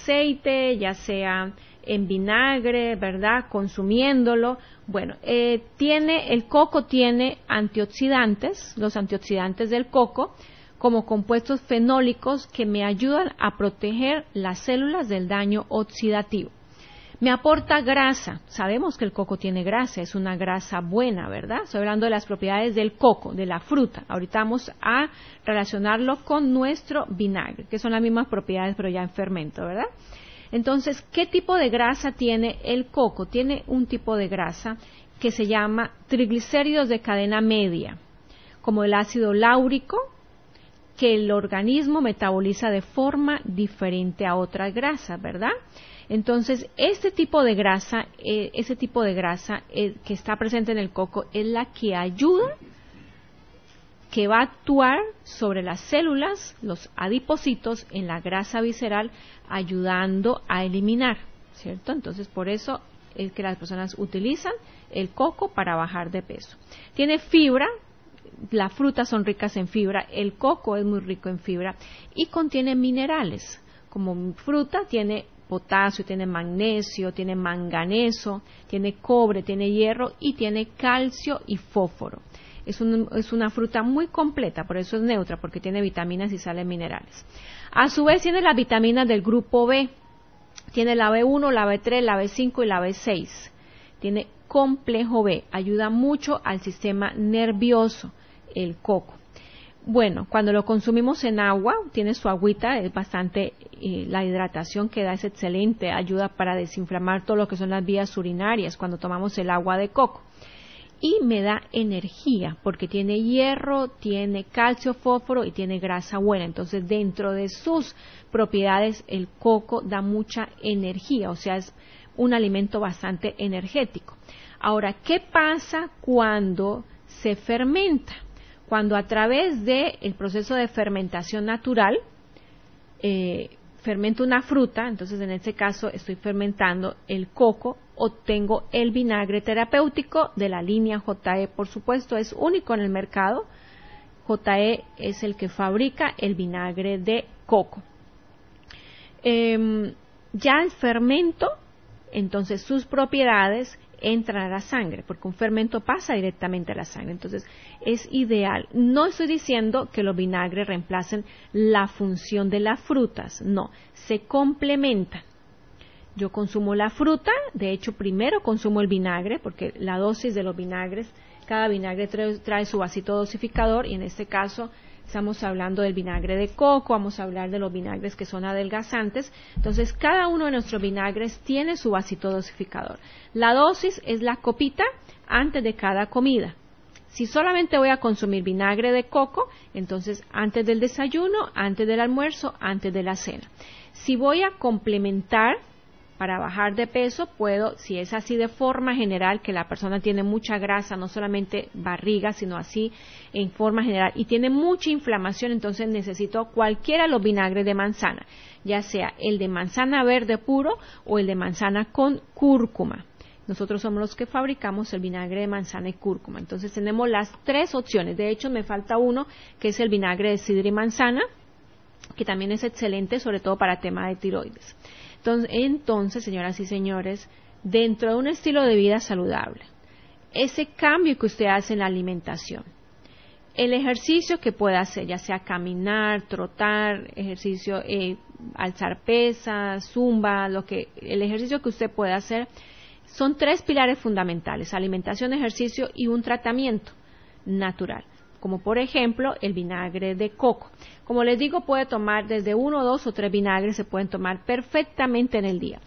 aceite, ya sea en vinagre, ¿verdad? Consumiéndolo. Bueno, el coco tiene antioxidantes, los antioxidantes del coco, como compuestos fenólicos que me ayudan a proteger las células del daño oxidativo. Me aporta grasa. Sabemos que el coco tiene grasa, es una grasa buena, ¿verdad? Estoy hablando de las propiedades del coco, de la fruta. Ahorita vamos a relacionarlo con nuestro vinagre, que son las mismas propiedades, pero ya en fermento, ¿verdad? Entonces, ¿qué tipo de grasa tiene el coco? Tiene un tipo de grasa que se llama triglicéridos de cadena media, como el ácido láurico, que el organismo metaboliza de forma diferente a otras grasas, ¿verdad? Entonces, este tipo de grasa que está presente en el coco es la que ayuda, que va a actuar sobre las células, los adipocitos, en la grasa visceral, ayudando a eliminar, ¿cierto? Entonces, por eso es que las personas utilizan el coco para bajar de peso. Tiene fibra, las frutas son ricas en fibra, el coco es muy rico en fibra y contiene minerales. Como fruta tiene potasio, tiene magnesio, tiene manganeso, tiene cobre, tiene hierro y tiene calcio y fósforo. Es una fruta muy completa, por eso es neutra, porque tiene vitaminas y sales minerales. A su vez tiene las vitaminas del grupo B. Tiene la B1, la B3, la B5 y la B6. Tiene complejo B. Ayuda mucho al sistema nervioso, el coco. Bueno, cuando lo consumimos en agua, tiene su agüita, es bastante, la hidratación que da es excelente, ayuda para desinflamar todo lo que son las vías urinarias cuando tomamos el agua de coco. Y me da energía, porque tiene hierro, tiene calcio, fósforo y tiene grasa buena. Entonces, dentro de sus propiedades, el coco da mucha energía, o sea, es un alimento bastante energético. Ahora, ¿qué pasa cuando se fermenta? Cuando a través del proceso de fermentación natural, fermento una fruta, entonces en este caso estoy fermentando el coco, obtengo el vinagre terapéutico de la línea JE, por supuesto, es único en el mercado. JE es el que fabrica el vinagre de coco. Ya el fermento, entonces sus propiedades entran a la sangre, porque un fermento pasa directamente a la sangre, entonces es ideal. No estoy diciendo que los vinagres reemplacen la función de las frutas, no, se complementan. Yo consumo la fruta, de hecho primero consumo el vinagre, porque la dosis de los vinagres, cada vinagre trae su vasito dosificador, y en este caso estamos hablando del vinagre de coco, vamos a hablar de los vinagres que son adelgazantes. Entonces, cada uno de nuestros vinagres tiene su vasito dosificador. La dosis es la copita antes de cada comida. Si solamente voy a consumir vinagre de coco, entonces antes del desayuno, antes del almuerzo, antes de la cena. Si voy a complementar para bajar de peso, puedo, si es así de forma general, que la persona tiene mucha grasa, no solamente barriga, sino así en forma general, y tiene mucha inflamación, entonces necesito cualquiera de los vinagres de manzana, ya sea el de manzana verde puro o el de manzana con cúrcuma. Nosotros somos los que fabricamos el vinagre de manzana y cúrcuma. Entonces tenemos las tres opciones. De hecho, me falta uno, que es el vinagre de sidra y manzana, que también es excelente, sobre todo para tema de tiroides. Entonces, señoras y señores, dentro de un estilo de vida saludable, ese cambio que usted hace en la alimentación, el ejercicio que pueda hacer, ya sea caminar, trotar, ejercicio, alzar pesas, zumba, el ejercicio que usted pueda hacer, son tres pilares fundamentales: alimentación, ejercicio y un tratamiento natural, como por ejemplo el vinagre de coco. Como les digo, puede tomar desde 1, 2 o 3 vinagres, se pueden tomar perfectamente en el día.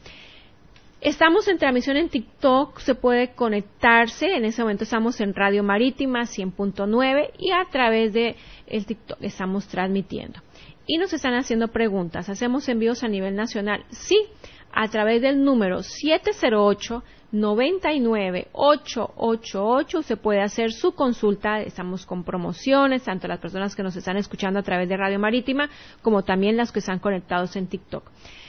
Estamos en transmisión en TikTok, se puede conectarse, en ese momento estamos en Radio Marítima 100.9 y a través de el TikTok estamos transmitiendo. Y nos están haciendo preguntas, ¿hacemos envíos a nivel nacional? Sí, a través del número 708-99-888 se puede hacer su consulta. Estamos con promociones, tanto las personas que nos están escuchando a través de Radio Marítima como también las que están conectados en TikTok.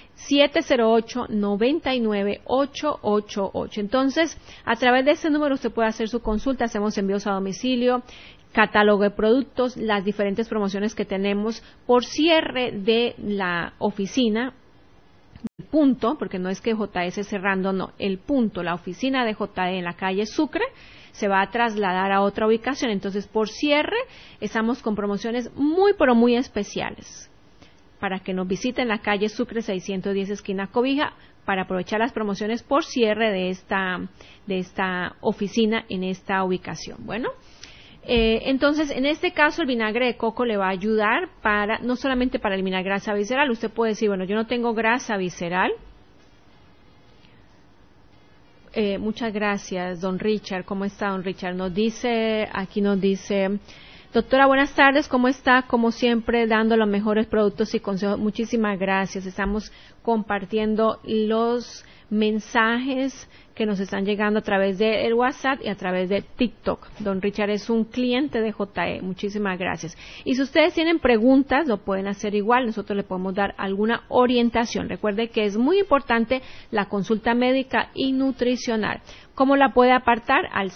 708-99-888. Entonces, a través de ese número usted puede hacer su consulta, hacemos envíos a domicilio, catálogo de productos, las diferentes promociones que tenemos por cierre de la oficina punto, porque no es que JE esté cerrando, no, el punto, la oficina de JE en la calle Sucre, se va a trasladar a otra ubicación. Entonces, por cierre, estamos con promociones muy, pero muy especiales para que nos visiten la calle Sucre 610, esquina Cobija, para aprovechar las promociones por cierre de esta oficina en esta ubicación. Bueno, entonces, en este caso, el vinagre de coco le va a ayudar no solamente para eliminar grasa visceral. Usted puede decir, bueno, yo no tengo grasa visceral. Muchas gracias, don Richard. ¿Cómo está, don Richard? Aquí nos dice, doctora, buenas tardes, ¿cómo está? Como siempre, dando los mejores productos y consejos. Muchísimas gracias. Estamos compartiendo los mensajes que nos están llegando a través del WhatsApp y a través de TikTok. Don Richard es un cliente de JE. Muchísimas gracias. Y si ustedes tienen preguntas, lo pueden hacer igual. Nosotros le podemos dar alguna orientación. Recuerde que es muy importante la consulta médica y nutricional. ¿Cómo la puede apartar? Al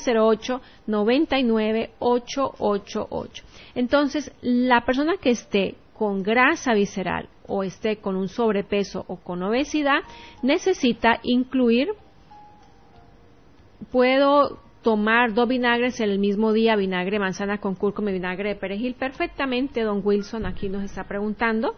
708-99-888. Entonces, la persona que esté con grasa visceral o esté con un sobrepeso o con obesidad, necesita incluir, puedo tomar 2 vinagres en el mismo día, vinagre de manzana con cúrcuma y vinagre de perejil. Perfectamente, don Wilson, aquí nos está preguntando.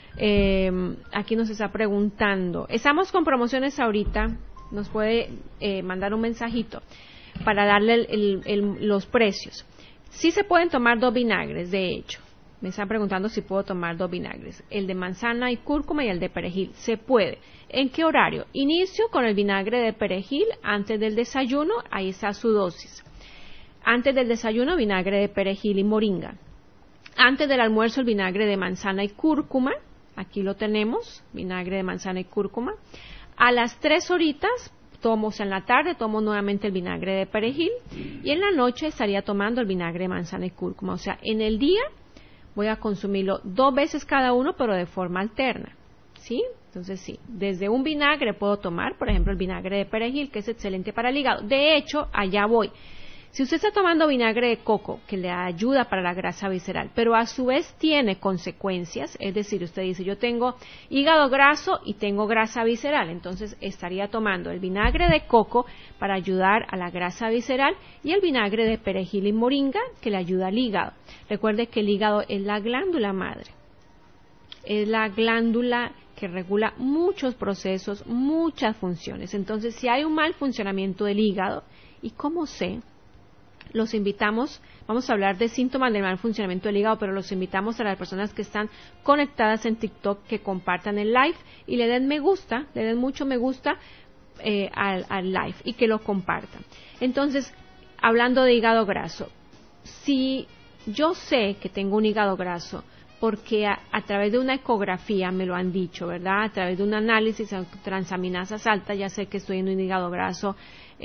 Estamos con promociones ahorita, nos puede mandar un mensajito para darle los precios. Sí se pueden tomar 2 vinagres, de hecho. Me están preguntando si puedo tomar 2 vinagres, el de manzana y cúrcuma y el de perejil. Se puede. ¿En qué horario? Inicio con el vinagre de perejil antes del desayuno, ahí está su dosis. Antes del desayuno, vinagre de perejil y moringa. Antes del almuerzo, el vinagre de manzana y cúrcuma, aquí lo tenemos, vinagre de manzana y cúrcuma. A las 3 horitas, en la tarde tomo nuevamente el vinagre de perejil y en la noche estaría tomando el vinagre de manzana y cúrcuma. O sea, en el día voy a consumirlo 2 veces cada uno, pero de forma alterna, ¿sí? Entonces, sí, desde un vinagre puedo tomar, por ejemplo, el vinagre de perejil, que es excelente para el hígado. De hecho, allá voy. Si usted está tomando vinagre de coco, que le ayuda para la grasa visceral, pero a su vez tiene consecuencias, es decir, usted dice, yo tengo hígado graso y tengo grasa visceral, entonces estaría tomando el vinagre de coco para ayudar a la grasa visceral y el vinagre de perejil y moringa que le ayuda al hígado. Recuerde que el hígado es la glándula madre, es la glándula que regula muchos procesos, muchas funciones. Entonces, si hay un mal funcionamiento del hígado, ¿y cómo sé? Los invitamos, vamos a hablar de síntomas del mal funcionamiento del hígado, pero los invitamos a las personas que están conectadas en TikTok que compartan el live y le den me gusta, le den mucho me gusta al live y que lo compartan. Entonces, hablando de hígado graso, si yo sé que tengo un hígado graso, porque a través de una ecografía me lo han dicho, ¿verdad? A través de un análisis de transaminasas altas, ya sé que estoy en un hígado graso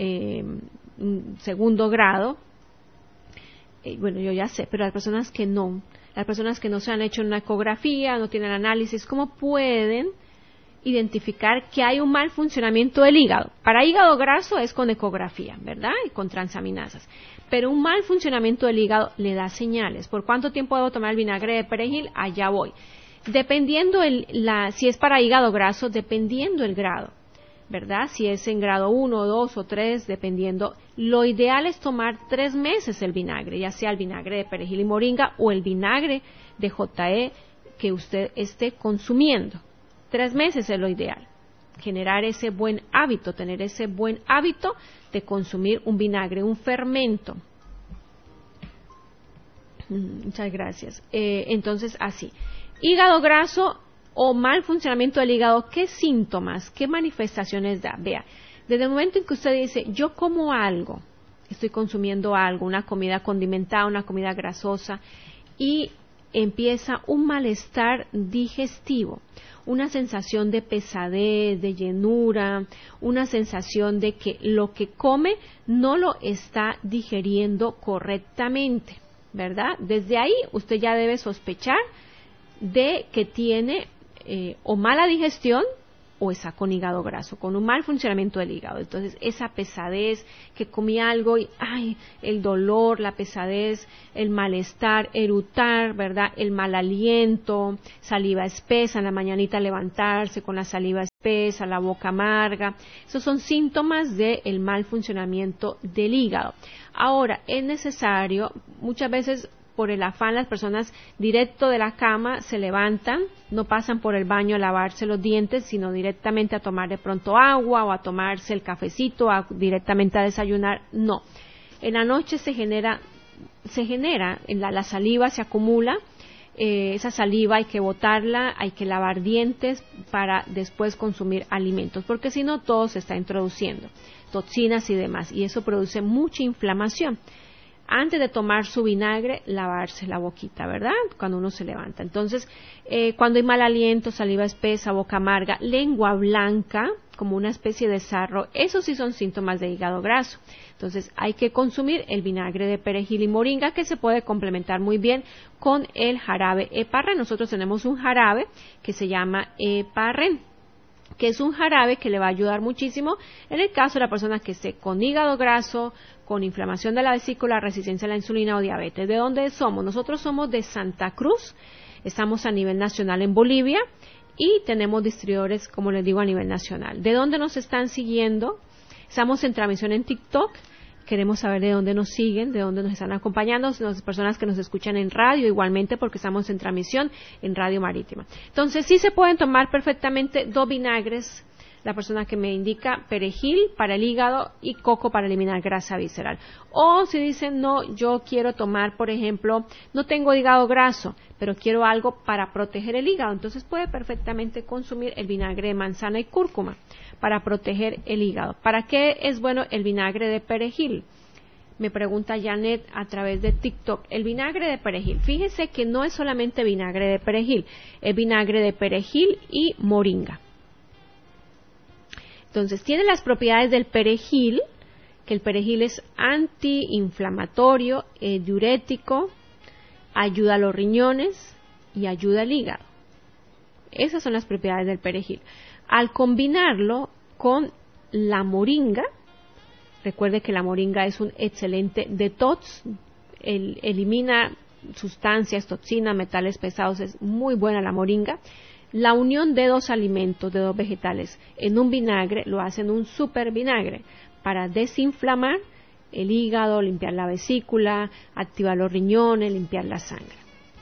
segundo grado. Bueno, yo ya sé, pero las personas que no se han hecho una ecografía, no tienen análisis, ¿cómo pueden identificar que hay un mal funcionamiento del hígado? Para hígado graso es con ecografía, ¿verdad? Y con transaminasas. Pero un mal funcionamiento del hígado le da señales. ¿Por cuánto tiempo debo tomar el vinagre de perejil? Allá voy. Dependiendo si es para hígado graso, dependiendo el grado, ¿verdad? Si es en grado 1, 2 o 3, dependiendo. Lo ideal es tomar 3 meses el vinagre, ya sea el vinagre de perejil y moringa o el vinagre de JE que usted esté consumiendo. 3 meses es lo ideal. Generar ese buen hábito, tener ese buen hábito de consumir un vinagre, un fermento. Muchas gracias. Entonces, así. Hígado graso o mal funcionamiento del hígado, ¿qué síntomas, qué manifestaciones da? Vea, desde el momento en que usted dice, yo como algo, estoy consumiendo algo, una comida condimentada, una comida grasosa, y empieza un malestar digestivo, una sensación de pesadez, de llenura, una sensación de que lo que come no lo está digiriendo correctamente, ¿verdad? Desde ahí usted ya debe sospechar de que tiene o mala digestión o está con hígado graso, con un mal funcionamiento del hígado. Entonces, esa pesadez, que comí algo y, el dolor, la pesadez, el malestar, erutar, ¿verdad? El mal aliento, saliva espesa, en la mañanita levantarse con la saliva espesa, la boca amarga. Esos son síntomas del mal funcionamiento del hígado. Ahora, es necesario, muchas veces, por el afán, las personas directo de la cama se levantan, no pasan por el baño a lavarse los dientes, sino directamente a tomar de pronto agua o a tomarse el cafecito, directamente a desayunar. No. En la noche se genera la saliva se acumula, esa saliva hay que botarla, hay que lavar dientes para después consumir alimentos, porque si no todo se está introduciendo, toxinas y demás, y eso produce mucha inflamación. Antes de tomar su vinagre, lavarse la boquita, ¿verdad? Cuando uno se levanta. Entonces, cuando hay mal aliento, saliva espesa, boca amarga, lengua blanca, como una especie de sarro, esos sí son síntomas de hígado graso. Entonces, hay que consumir el vinagre de perejil y moringa, que se puede complementar muy bien con el jarabe Heparren. Nosotros tenemos un jarabe que se llama Heparren, que es un jarabe que le va a ayudar muchísimo en el caso de la persona que esté con hígado graso, con inflamación de la vesícula, resistencia a la insulina o diabetes. ¿De dónde somos? Nosotros somos de Santa Cruz, estamos a nivel nacional en Bolivia y tenemos distribuidores, como les digo, a nivel nacional. ¿De dónde nos están siguiendo? Estamos en transmisión en TikTok. Queremos saber de dónde nos siguen, de dónde nos están acompañando, las personas que nos escuchan en radio igualmente, porque estamos en transmisión en Radio Marítima. Entonces, sí se pueden tomar perfectamente 2 vinagres, la persona que me indica perejil para el hígado y coco para eliminar grasa visceral. O si dicen, no, yo quiero tomar, por ejemplo, no tengo hígado graso, pero quiero algo para proteger el hígado, entonces puede perfectamente consumir el vinagre de manzana y cúrcuma para proteger el hígado. ¿Para qué es bueno el vinagre de perejil? Me pregunta Janet a través de TikTok. El vinagre de perejil, fíjese que no es solamente vinagre de perejil, es vinagre de perejil y moringa. Entonces, tiene las propiedades del perejil, que el perejil es antiinflamatorio, diurético, ayuda a los riñones y ayuda al hígado. Esas son las propiedades del perejil. Al combinarlo con la moringa, recuerde que la moringa es un excelente detox, elimina sustancias, toxinas, metales pesados, es muy buena la moringa. La unión de 2 alimentos, de 2 vegetales, en un vinagre, lo hacen un super vinagre para desinflamar el hígado, limpiar la vesícula, activar los riñones, limpiar la sangre.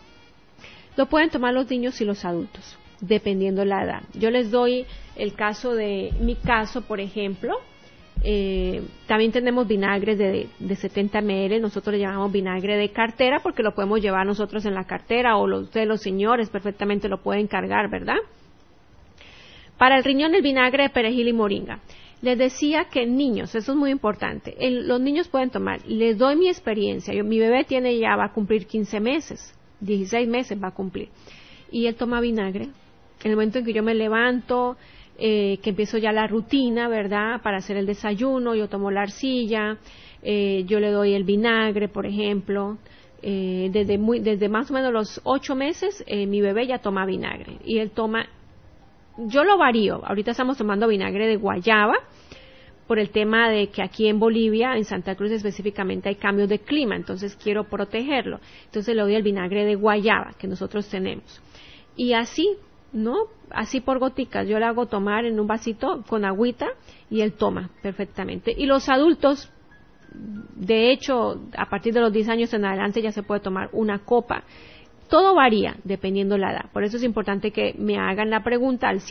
Lo pueden tomar los niños y los adultos, dependiendo la edad. Yo les doy el caso de mi caso, por ejemplo. También tenemos vinagres de 70 ml, nosotros le llamamos vinagre de cartera porque lo podemos llevar nosotros en la cartera, o los señores perfectamente lo pueden cargar, ¿verdad? Para el riñón, el vinagre de perejil y moringa. Les decía que niños, eso es muy importante, los niños pueden tomar, les doy mi experiencia, mi bebé va a cumplir 15 meses, 16 meses va a cumplir, y él toma vinagre. En el momento en que yo me levanto, que empiezo ya la rutina, ¿verdad?, para hacer el desayuno, yo tomo la arcilla, yo le doy el vinagre, por ejemplo, desde más o menos los 8 meses, mi bebé ya toma vinagre, y él toma, yo lo varío, ahorita estamos tomando vinagre de guayaba, por el tema de que aquí en Bolivia, en Santa Cruz específicamente, hay cambios de clima, entonces quiero protegerlo, entonces le doy el vinagre de guayaba que nosotros tenemos, y así, ¿no? Así por goticas, yo le hago tomar en un vasito con agüita y él toma perfectamente. Y los adultos, de hecho, a partir de los 10 años en adelante ya se puede tomar una copa. Todo varía dependiendo la edad. Por eso es importante que me hagan la pregunta al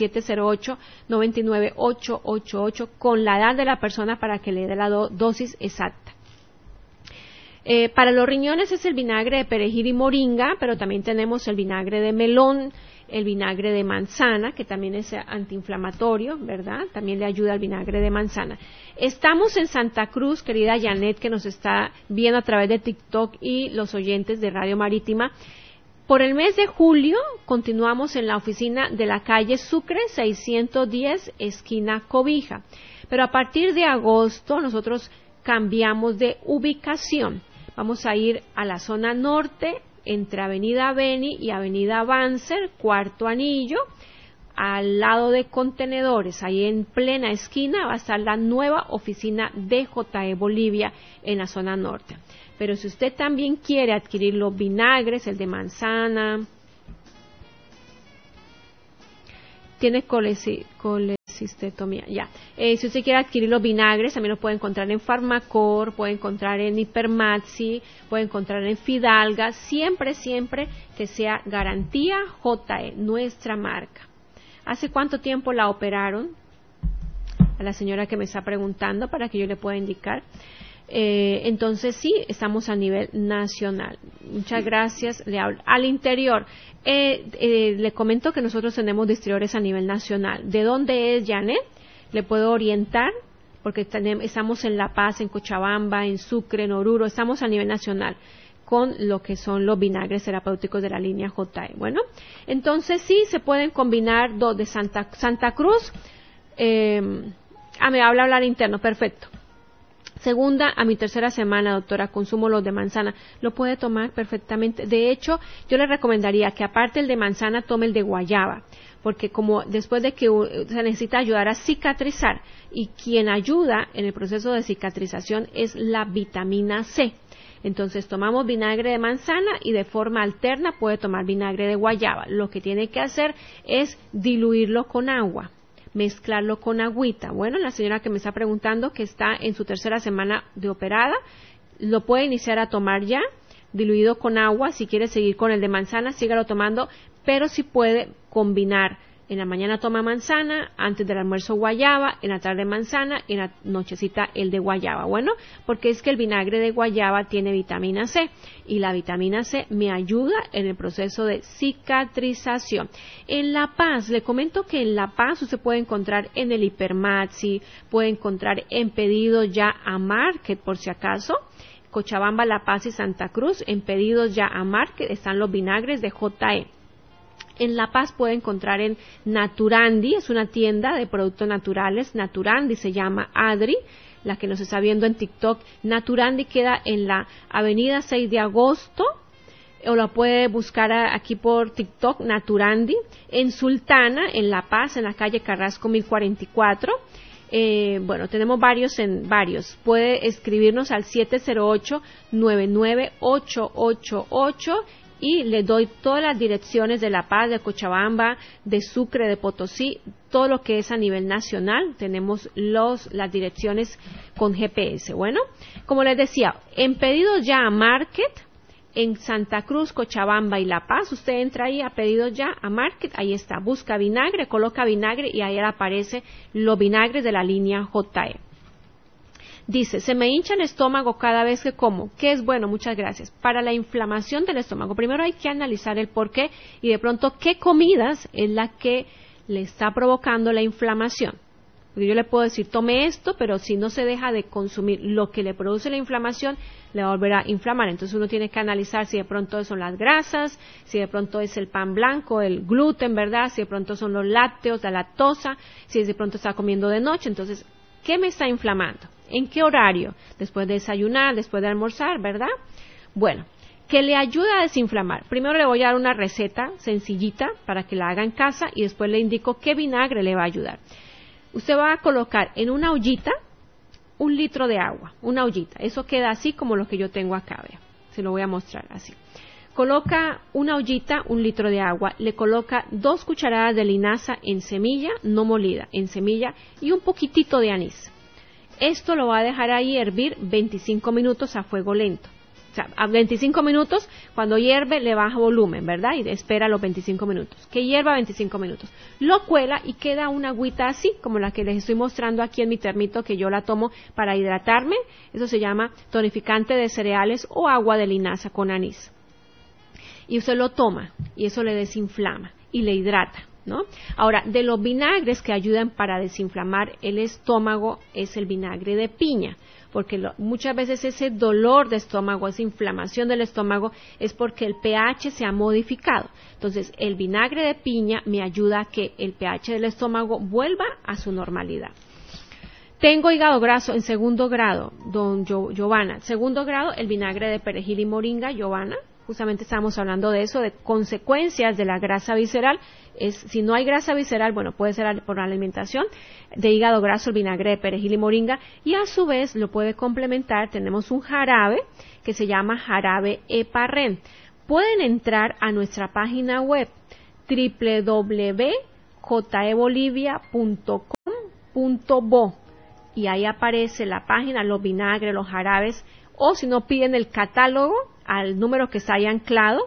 708-99888 con la edad de la persona para que le dé la dosis exacta. Para los riñones es el vinagre de perejil y moringa, pero también tenemos el vinagre de melón, el vinagre de manzana, que también es antiinflamatorio, ¿verdad? También le ayuda al vinagre de manzana. Estamos en Santa Cruz, querida Janet, que nos está viendo a través de TikTok, y los oyentes de Radio Marítima. Por el mes de julio continuamos en la oficina de la calle Sucre 610, esquina Cobija. Pero a partir de agosto nosotros cambiamos de ubicación. Vamos a ir a la zona norte, entre Avenida Beni y Avenida Banzer, cuarto anillo, al lado de contenedores, ahí en plena esquina, va a estar la nueva oficina de JE Bolivia en la zona norte. Pero si usted también quiere adquirir los vinagres, el de manzana, tiene colecistetomía, ya. Si usted quiere adquirir los vinagres, también los puede encontrar en Farmacor, puede encontrar en Hipermaxi, puede encontrar en Fidalga, siempre que sea garantía JE, nuestra marca. ¿Hace cuánto tiempo la operaron? A la señora que me está preguntando para que yo le pueda indicar. Entonces sí, estamos a nivel nacional. Muchas gracias. Le hablo al interior. Le comento que nosotros tenemos distribuidores a nivel nacional. ¿De dónde es, Janet? Le puedo orientar porque estamos en La Paz, en Cochabamba, en Sucre, en Oruro. Estamos a nivel nacional con lo que son los vinagres terapéuticos de la línea JE. Bueno, entonces sí se pueden combinar dos de Santa Cruz. Me habla hablar interno, perfecto. Segunda a mi tercera semana, doctora, consumo los de manzana. Lo puede tomar perfectamente. De hecho, yo le recomendaría que aparte el de manzana tome el de guayaba, porque como después de que se necesita ayudar a cicatrizar, y quien ayuda en el proceso de cicatrización es la vitamina C. Entonces tomamos vinagre de manzana y de forma alterna puede tomar vinagre de guayaba. Lo que tiene que hacer es diluirlo con agua, mezclarlo con agüita. Bueno, la señora que me está preguntando, que está en su tercera semana de operada, lo puede iniciar a tomar ya, diluido con agua. Si quiere seguir con el de manzana, sígalo tomando, pero si puede combinar. En la mañana toma manzana, antes del almuerzo guayaba, en la tarde manzana y en la nochecita el de guayaba. Bueno, porque es que el vinagre de guayaba tiene vitamina C y la vitamina C me ayuda en el proceso de cicatrización. En La Paz, le comento que en La Paz usted puede encontrar en el Hipermaxi, puede encontrar en pedidos ya a Market por si acaso. Cochabamba, La Paz y Santa Cruz, en pedidos ya a Market están los vinagres de JE. En La Paz puede encontrar en Naturandi, es una tienda de productos naturales, Naturandi se llama Adri, la que nos está viendo en TikTok. Naturandi queda en la avenida 6 de agosto, o la puede buscar aquí por TikTok, Naturandi, en Sultana, en La Paz, en la calle Carrasco 1044. Bueno, tenemos varios. Puede escribirnos al 708-99888 y le doy todas las direcciones de La Paz, de Cochabamba, de Sucre, de Potosí, todo lo que es a nivel nacional. Tenemos las direcciones con GPS. Bueno, como les decía, en pedidos ya a Market, en Santa Cruz, Cochabamba y La Paz, usted entra ahí a pedidos ya a Market, ahí está, busca vinagre, coloca vinagre y ahí le aparece los vinagres de la línea JE. Dice, se me hincha el estómago cada vez que como. ¿Qué es bueno? Muchas gracias. Para la inflamación del estómago, primero hay que analizar el por qué y de pronto qué comidas es la que le está provocando la inflamación. Porque yo le puedo decir, tome esto, pero si no se deja de consumir lo que le produce la inflamación, le va a volver a inflamar. Entonces uno tiene que analizar si de pronto son las grasas, si de pronto es el pan blanco, el gluten, ¿verdad? Si de pronto son los lácteos, la lactosa, si de pronto está comiendo de noche. Entonces, ¿qué me está inflamando? ¿En qué horario? Después de desayunar, después de almorzar, ¿verdad? Bueno, que le ayuda a desinflamar. Primero le voy a dar una receta sencillita para que la haga en casa y después le indico qué vinagre le va a ayudar. Usted va a colocar en una ollita 1 litro de agua, una ollita. Eso queda así como lo que yo tengo acá, vea. Se lo voy a mostrar así. Coloca una ollita, 1 litro de agua, le coloca 2 cucharadas de linaza en semilla, no molida, en semilla, y un poquitito de anís. Esto lo va a dejar ahí hervir 25 minutos a fuego lento. O sea, a 25 minutos, cuando hierve, le baja volumen, ¿verdad? Y espera los 25 minutos. Que hierva 25 minutos. Lo cuela y queda una agüita así, como la que les estoy mostrando aquí en mi termito, que yo la tomo para hidratarme. Eso se llama tonificante de cereales o agua de linaza con anís. Y usted lo toma y eso le desinflama y le hidrata, ¿no? Ahora, de los vinagres que ayudan para desinflamar el estómago es el vinagre de piña, porque muchas veces ese dolor de estómago, esa inflamación del estómago es porque el pH se ha modificado. Entonces, el vinagre de piña me ayuda a que el pH del estómago vuelva a su normalidad. Tengo hígado graso en 2º grado, don Giovanna. 2º grado, el vinagre de perejil y moringa, Giovanna. justamente estábamos hablando de eso, de consecuencias de la grasa visceral. Si no hay grasa visceral, bueno, puede ser por alimentación, de hígado graso, el vinagre de perejil y moringa, y a su vez lo puede complementar, tenemos un jarabe que se llama jarabe Eparren. Pueden entrar a nuestra página web www.jebolivia.com.bo y ahí aparece la página, los vinagres, los jarabes, o si no piden el catálogo al número que está ahí anclado,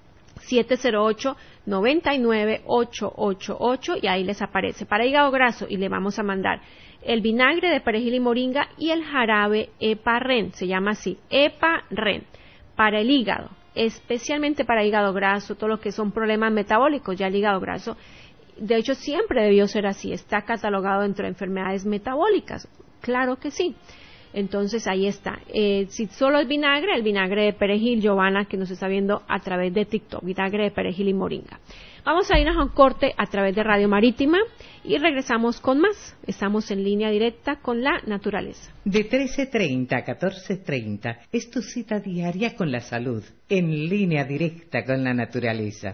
708-99-888, y ahí les aparece para hígado graso, y le vamos a mandar el vinagre de perejil y moringa y el jarabe Eparren, se llama así, Eparren, para el hígado, especialmente para hígado graso, todo lo que son problemas metabólicos. Ya el hígado graso, de hecho, siempre debió ser así, está catalogado dentro de enfermedades metabólicas, claro que sí. Entonces ahí está. Si solo es vinagre, el vinagre de perejil, Giovanna, que nos está viendo a través de TikTok, vinagre de perejil y moringa. Vamos a irnos a un corte a través de Radio Marítima y regresamos con más. Estamos en línea directa con la naturaleza. De 13:30 a 14:30 es tu cita diaria con la salud, en línea directa con la naturaleza.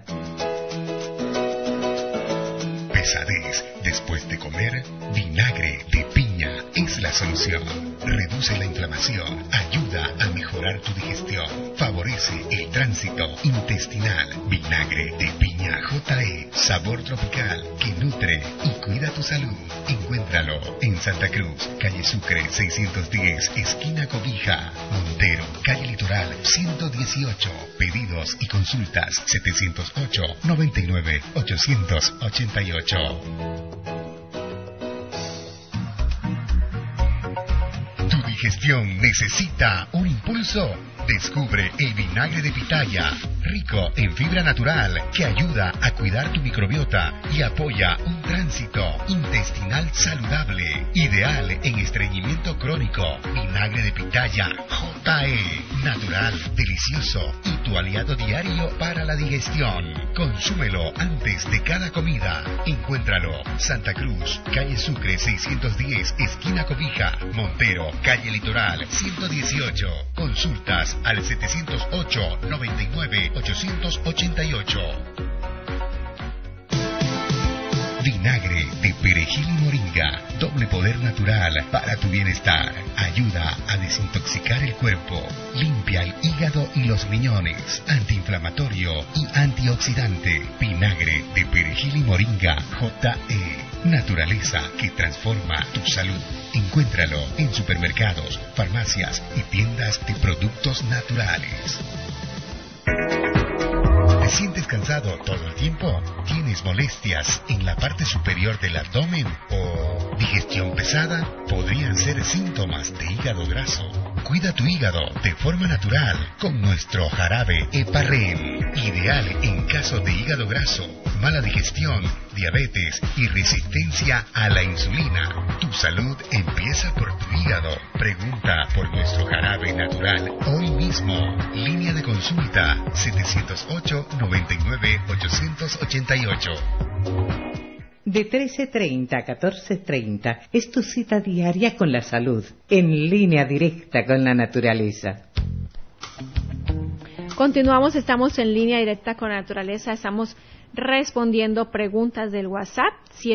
Pesadez después de comer, vinagre de piña es la solución. Reduce la inflamación, ayuda a mejorar tu digestión, favorece el tránsito intestinal. Vinagre de piña JE, sabor tropical que nutre y cuida tu salud. Encuéntralo en Santa Cruz, calle Sucre 610, esquina Cobija. Montero, calle Litoral 118. Pedidos y consultas 708-99-888. ¿Tu digestión necesita un impulso? Descubre el vinagre de pitaya, rico en fibra natural que ayuda a cuidar tu microbiota y apoya un tránsito intestinal saludable, ideal en estreñimiento crónico. Vinagre de pitaya JE, natural, delicioso y tu aliado diario para la digestión. Consúmelo antes de cada comida. Encuéntralo Santa Cruz, calle Sucre 610, esquina Cobija. Montero, calle Litoral 118. Consultas al 708-99-888. Vinagre de perejil y moringa, doble poder natural para tu bienestar. Ayuda a desintoxicar el cuerpo, limpia el hígado y los riñones, antiinflamatorio y antioxidante. Vinagre de perejil y moringa JE, naturaleza que transforma tu salud. Encuéntralo en supermercados, farmacias y tiendas de productos naturales. ¿Te sientes cansado todo el tiempo? ¿Tienes molestias en la parte superior del abdomen o digestión pesada? Podrían ser síntomas de hígado graso. Cuida tu hígado de forma natural con nuestro jarabe Eparren, ideal en caso de hígado graso, mala digestión, diabetes y resistencia a la insulina. Tu salud empieza por tu hígado. Pregunta por nuestro jarabe natural hoy mismo. Línea de consulta 708-99-888. De 13:30 a 14:30 es tu cita diaria con la salud, en línea directa con la naturaleza. Continuamos, estamos en línea directa con la naturaleza, estamos respondiendo preguntas del WhatsApp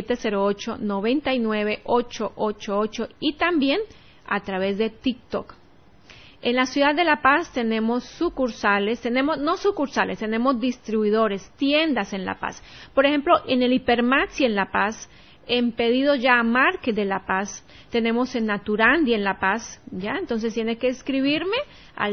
708-99-888 y también a través de TikTok. En la ciudad de La Paz tenemos tenemos distribuidores, tiendas en La Paz. Por ejemplo, en el Hipermaxi en La Paz, en Pedido Ya a Market de La Paz, tenemos en Naturandi en La Paz, ¿ya? Entonces tiene que escribirme al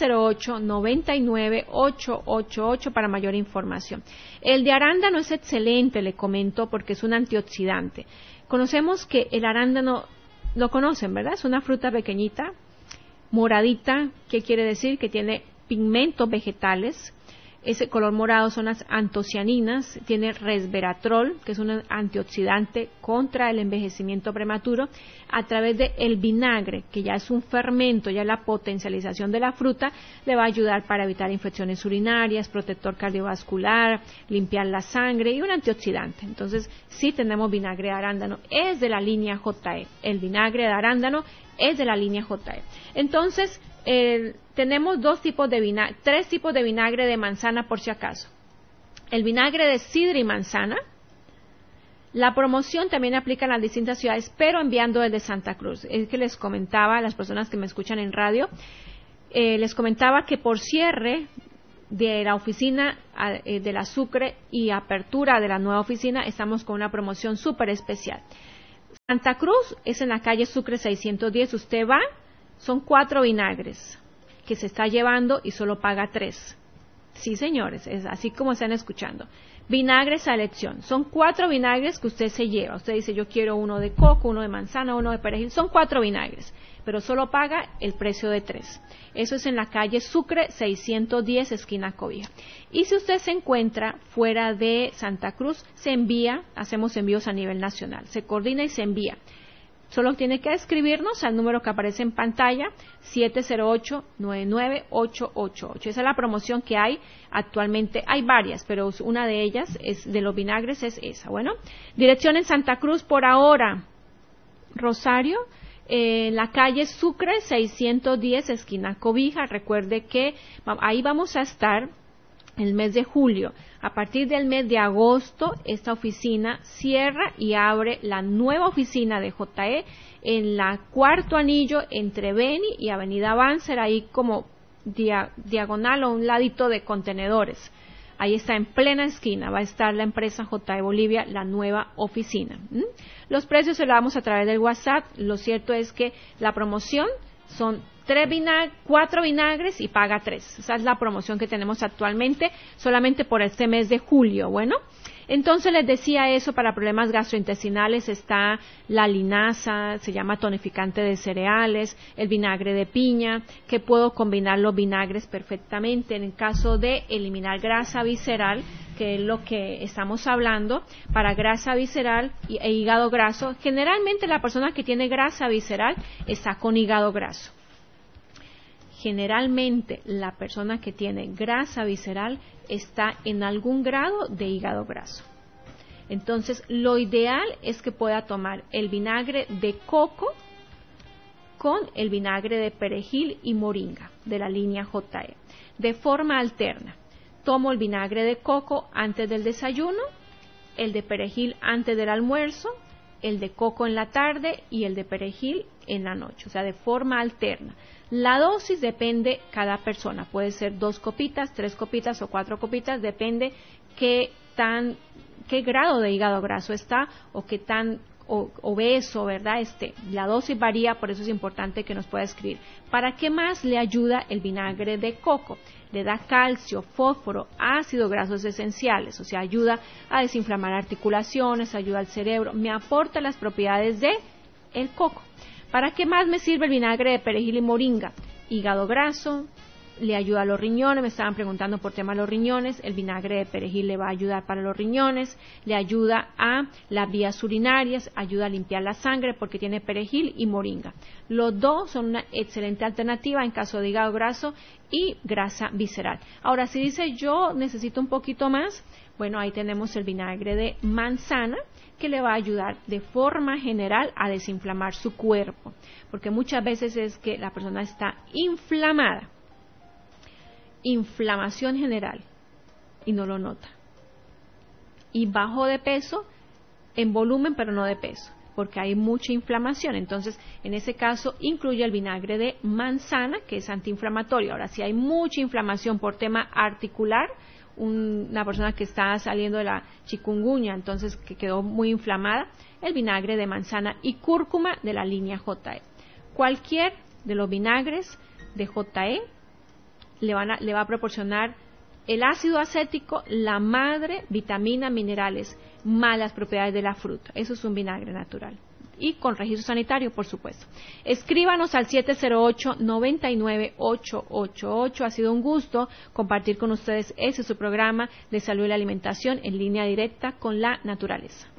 708-99-888 para mayor información. El de arándano es excelente, le comento, porque es un antioxidante. Conocemos que el arándano, lo conocen, ¿verdad? Es una fruta pequeñita, moradita, ¿qué quiere decir? Que tiene pigmentos vegetales. Ese color morado son las antocianinas, tiene resveratrol, que es un antioxidante contra el envejecimiento prematuro, a través del vinagre, que ya es un fermento, ya la potencialización de la fruta le va a ayudar para evitar infecciones urinarias, protector cardiovascular, limpiar la sangre y un antioxidante. Entonces, sí tenemos vinagre de arándano, es de la línea JE, el vinagre de arándano es de la línea JE. Entonces, tenemos tres tipos de vinagre de manzana por si acaso. El vinagre de sidra y manzana. La promoción también aplica en las distintas ciudades, pero enviando desde Santa Cruz. Es que les comentaba a las personas que me escuchan en radio, les comentaba que por cierre de la oficina de la Sucre y apertura de la nueva oficina, estamos con una promoción súper especial. Santa Cruz es en la calle Sucre 610. Usted va, son 4 vinagres que se está llevando y solo paga 3. Sí, señores, es así como están escuchando. Vinagres a elección. Son 4 vinagres que usted se lleva. Usted dice, yo quiero uno de coco, uno de manzana, uno de perejil. Son 4 vinagres, pero solo paga el precio de 3. Eso es en la calle Sucre 610, esquina Cobija. Y si usted se encuentra fuera de Santa Cruz, se envía, hacemos envíos a nivel nacional. Se coordina y se envía. Solo tiene que escribirnos al número que aparece en pantalla, 708-99888. Esa es la promoción que hay actualmente. Hay varias, pero una de ellas de los vinagres es esa. Bueno, dirección en Santa Cruz por ahora. Rosario, en la calle Sucre 610, esquina Cobija. Recuerde que ahí vamos a estar el mes de julio. A partir del mes de agosto, esta oficina cierra y abre la nueva oficina de JE en la Cuarto Anillo entre Beni y Avenida Banzer, ahí como diagonal o un ladito de contenedores. Ahí está, en plena esquina, va a estar la empresa JE Bolivia, la nueva oficina. Los precios se los damos a través del WhatsApp. Lo cierto es que la promoción son 4 vinagres y paga 3. Esa es la promoción que tenemos actualmente, solamente por este mes de julio. Bueno, entonces les decía eso, para problemas gastrointestinales está la linaza, se llama tonificante de cereales, el vinagre de piña, que puedo combinar los vinagres perfectamente en el caso de eliminar grasa visceral, que es lo que estamos hablando, para grasa visceral e hígado graso. Generalmente la persona que tiene grasa visceral está con hígado graso. Generalmente la persona que tiene grasa visceral está en algún grado de hígado graso. Entonces, lo ideal es que pueda tomar el vinagre de coco con el vinagre de perejil y moringa de la línea JE, de forma alterna. Tomo el vinagre de coco antes del desayuno, el de perejil antes del almuerzo, el de coco en la tarde y el de perejil en la noche, o sea, de forma alterna. La dosis depende cada persona, puede ser 2 copitas, 3 copitas o 4 copitas, depende qué grado de hígado graso está o qué tan obeso, ¿verdad? La dosis varía, por eso es importante que nos pueda escribir. ¿Para qué más le ayuda el vinagre de coco? Le da calcio, fósforo, ácidos grasos esenciales, o sea, ayuda a desinflamar articulaciones, ayuda al cerebro, me aporta las propiedades de el coco. ¿Para qué más me sirve el vinagre de perejil y moringa? Hígado graso, le ayuda a los riñones, me estaban preguntando por tema de los riñones, el vinagre de perejil le va a ayudar para los riñones, le ayuda a las vías urinarias, ayuda a limpiar la sangre porque tiene perejil y moringa. Los dos son una excelente alternativa en caso de hígado graso y grasa visceral. Ahora, si dice yo necesito un poquito más, bueno, ahí tenemos el vinagre de manzana, que le va a ayudar de forma general a desinflamar su cuerpo, porque muchas veces es que la persona está inflamada, inflamación general, y no lo nota, y bajo de peso en volumen pero no de peso, porque hay mucha inflamación. Entonces, en ese caso, incluye el vinagre de manzana, que es antiinflamatorio. Ahora, si hay mucha inflamación por tema articular, una persona que está saliendo de la chikungunya, entonces que quedó muy inflamada, el vinagre de manzana y cúrcuma de la línea JE. Cualquier de los vinagres de JE le va a proporcionar el ácido acético, la madre, vitaminas, minerales, más las propiedades de la fruta. Eso es un vinagre natural. Y con registro sanitario, por supuesto. Escríbanos al 708-99888. Ha sido un gusto compartir con ustedes ese su programa de salud y la alimentación en línea directa con la naturaleza.